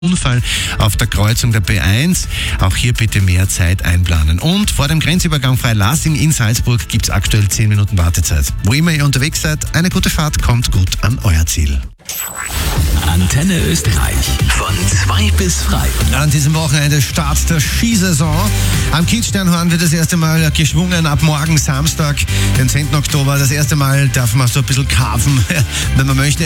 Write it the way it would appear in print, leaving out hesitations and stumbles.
Unfall auf der Kreuzung der B1. Auch hier bitte mehr Zeit einplanen. Und vor dem Grenzübergang Freilassing in Salzburg gibt es aktuell 10 Minuten Wartezeit. Wo immer ihr unterwegs seid, eine gute Fahrt, kommt gut an euer Ziel. Antenne Österreich von 2 bis frei. An diesem Wochenende Start der Skisaison. Am Kitzsteinhorn wird das erste Mal geschwungen ab morgen Samstag, den 10. Oktober. Das erste Mal darf man so ein bisschen carven, wenn man möchte.